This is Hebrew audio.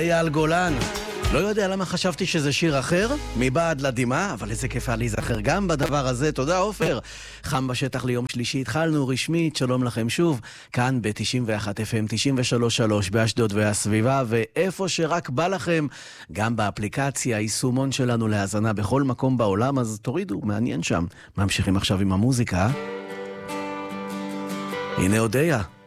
אייל גולן. לא יודע למה חשבתי שזה שיר אחר, מבעד לדימה, אבל איזה כיף היה להיזכר גם בדבר הזה. תודה עופר. חם בשטח ליום שלישי, התחלנו רשמית, שלום לכם שוב, כאן ב-91 FM, 93.3 באשדוד והסביבה, ואיפה שרק בא לכם, גם באפליקציה, היישומון שלנו להאזנה בכל מקום בעולם, אז תורידו, מעניין שם. ממשיכים עכשיו עם המוזיקה. הנה אודיה.